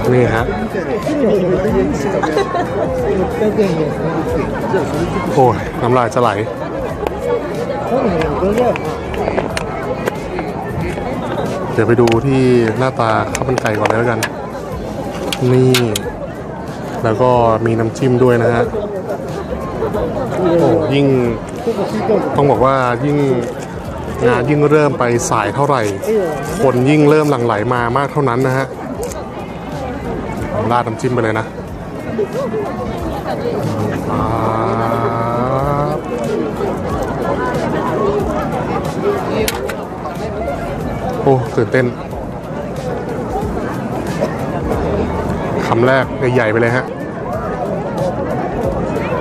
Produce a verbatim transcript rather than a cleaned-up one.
นี่ฮะโอ้ยน้ำลายจะไหลเดี๋ยวไปดูที่หน้าตาข้าวมันไก่ก่อนแล้วกันนี่แล้วก็มีน้ำจิ้มด้วยนะฮะโอ้ยิ่งต้องบอกว่ายิ่งงานยิ่งเริ่มไปสายเท่าไหร่คนยิ่งเริ่มหลั่งไหลมามากเท่านั้นนะฮะราดน้ำจิ้มไปเลยนะโอ้ตื่นเต้นคำแรกใหญ่ๆไปเลยฮะ